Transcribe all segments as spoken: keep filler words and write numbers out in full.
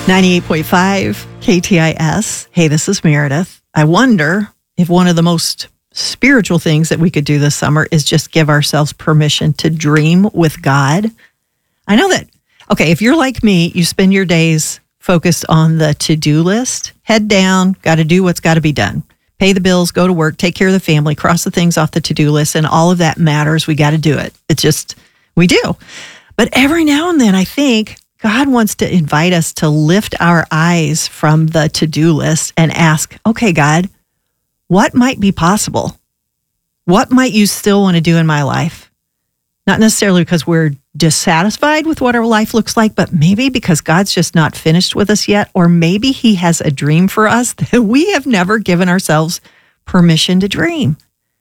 ninety-eight point five K T I S. Hey, this is Meredith. I wonder if one of the most spiritual things that we could do this summer is just give ourselves permission to dream with God. I know that, okay, if you're like me, you spend your days focused on the to-do list, head down, got to do what's got to be done. Pay the bills, go to work, take care of the family, cross the things off the to-do list, and all of that matters. We got to do it. It's just, we do. But every now and then, I think God wants to invite us to lift our eyes from the to-do list and ask, okay, God, what might be possible? What might you still want to do in my life? Not necessarily because we're dissatisfied with what our life looks like, but maybe because God's just not finished with us yet, or maybe he has a dream for us that we have never given ourselves permission to dream.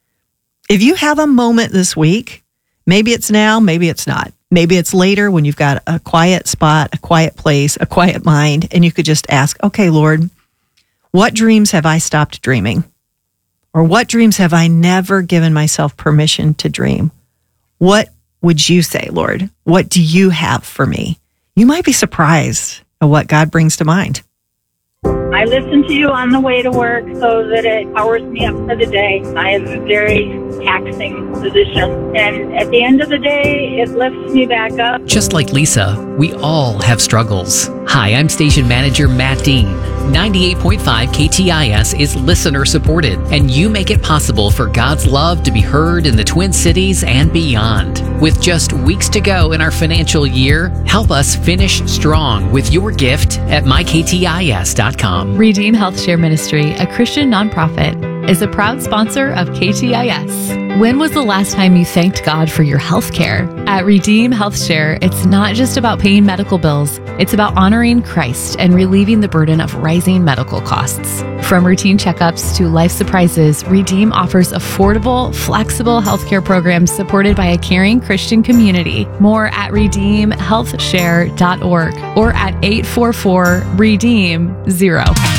If you have a moment this week, maybe it's now, maybe it's not. Maybe it's later when you've got a quiet spot, a quiet place, a quiet mind, and you could just ask, okay, Lord, what dreams have I stopped dreaming? Or what dreams have I never given myself permission to dream? What would you say, Lord? What do you have for me? You might be surprised at what God brings to mind. I listen to you on the way to work so that it powers me up for the day. I have a very taxing position, and at the end of the day, it lifts me back up. Just like Lisa, we all have struggles. Hi, I'm station manager Matt Dean. ninety-eight point five K T I S is listener supported, and you make it possible for God's love to be heard in the Twin Cities and beyond. With just weeks to go in our financial year, help us finish strong with your gift at my k t i s dot com. Redeem Health Share Ministry, a Christian nonprofit, is a proud sponsor of K T I S. When was the last time you thanked God for your health care? At Redeem Health Share, it's not just about paying medical bills. It's about honoring Christ and relieving the burden of rising medical costs. From routine checkups to life surprises, Redeem offers affordable, flexible healthcare programs supported by a caring Christian community. More at redeem health share dot org or at eight four four redeem zero.